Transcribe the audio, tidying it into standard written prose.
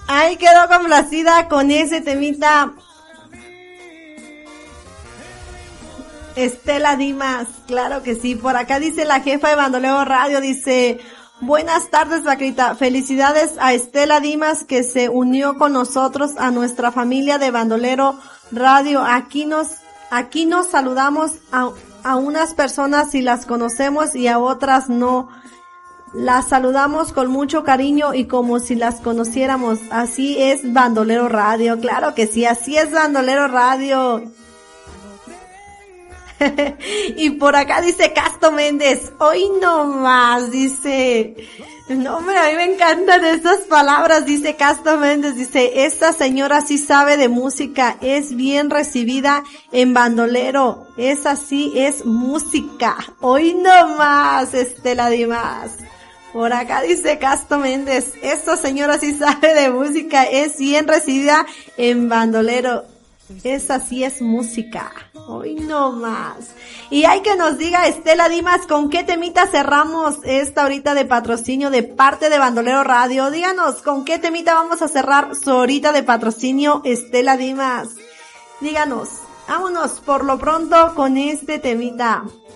Ahí quedó complacida con ese temita Estela Dimas, claro que sí. Por acá dice la jefa de Bandolero Radio, dice, buenas tardes, Vaquita. Felicidades a Estela Dimas que se unió con nosotros a nuestra familia de Bandolero Radio. Aquí nos saludamos a unas personas y las conocemos y a otras no. Las saludamos con mucho cariño y como si las conociéramos. Así es Bandolero Radio, claro que sí, así es Bandolero Radio. Y por acá dice Casto Méndez, hoy no más, dice, no, hombre, a mí me encantan estas palabras, dice Casto Méndez, dice, esta señora sí sabe de música, es bien recibida en Bandolero, esa sí es música, hoy no más, Estela Dimas. Por acá dice Casto Méndez, esta señora sí sabe de música, es bien recibida en Bandolero. Esa sí es música. Hoy no más. Y hay que nos diga Estela Dimas con qué temita cerramos esta horita de patrocinio de parte de Bandolero Radio. Díganos con qué temita vamos a cerrar su horita de patrocinio, Estela Dimas. Díganos. Vámonos por lo pronto con este temita.